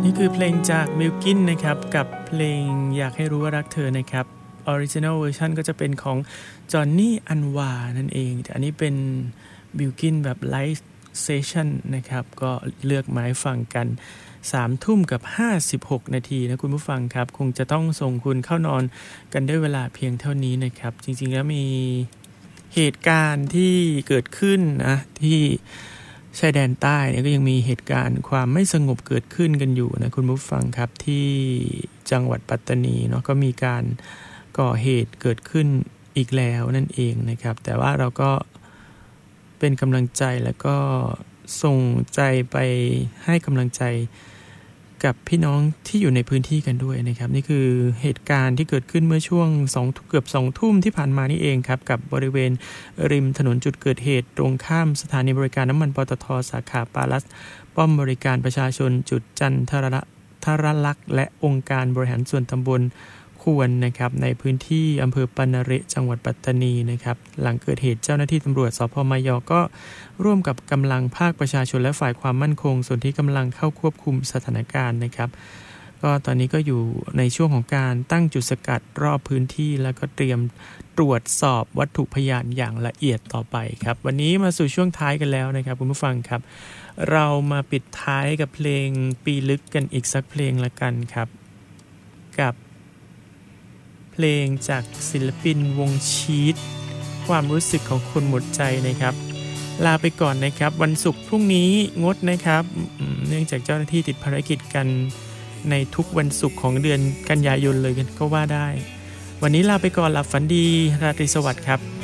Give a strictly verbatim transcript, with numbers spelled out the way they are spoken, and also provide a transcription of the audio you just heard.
นี่คือเพลงจากมิลกินนะครับกับเพลงอยากให้รู้ว่ารักเธอนะครับออริจินัลเวอร์ชันก็จะเป็นของจอห์นนี่อันวานั่นเองแต่อันนี้เป็นมิลกินแบบไลฟ์เซสชั่นนะครับก็เลือกมาให้ฟังกันสามทุ่มกับห้าสิบหกนาทีนะคุณผู้ฟังครับคงจะต้องส่งคุณเข้านอนกันด้วยเวลาเพียงเท่านี้นะครับจริงๆแล้วมีเหตุการณ์ที่เกิดขึ้นนะที่ชายแดนใต้เนี่ยก็ยังมีเหตุการณ์ความไม่สงบเกิดขึ้นกันอยู่นะคุณผู้ฟังครับที่จังหวัดปัตตานีเนาะก็มีการก่อเหตุเกิดขึ้นอีกแล้วนั่นเองนะครับแต่ว่าเราก็เป็นกำลังใจแล้วก็ส่งใจไปให้กำลังใจกับพี่น้องที่อยู่ในพื้นที่กันด้วยนะครับนี่คือเหตุการณ์ที่เกิดขึ้นเมื่อช่วงสองเกือบสองทุ่มที่ผ่านมานี่เองครับกับบริเวณริมถนนจุดเกิดเหตุตรงข้ามสถานีบริการน้ำมันปตท.สาขาปาลัสป้อมบริการประชาชนจุดจันทรทรลักษณ์และองค์การบริหารส่วนตำบลควรนะครับในพื้นที่อำเภอปานาเระจังหวัดปัตตานีนะครับหลังเกิดเหตุเจ้าหน้าที่ตำรวจสภ.มายอก็ร่วมกับกำลังภาคประชาชนและฝ่ายความมั่นคงส่วนที่กำลังเข้าควบคุมสถานการณ์นะครับก็ตอนนี้ก็อยู่ในช่วงของการตั้งจุดสกัดรอบพื้นที่แล้วก็เตรียมตรวจสอบวัตถุพยานอย่างละเอียดต่อไปครับวันนี้มาสู่ช่วงท้ายกันแล้วนะครับคุณผู้ฟังครับเรามาปิดท้ายกับเพลงปีลึกกันอีกสักเพลงละกันครับกับเพลงจากศิลปินวงชีทความรู้สึกของคนหมดใจนะครับลาไปก่อนนะครับวันศุกร์พรุ่งนี้งดนะครับเนื่องจากเจ้าหน้าที่ติดภารกิจกันในทุกวันศุกร์ของเดือนกันยายนเลยก็ว่าได้วันนี้ลาไปก่อนหลับฝันดีราตรีสวัสดิ์ครับ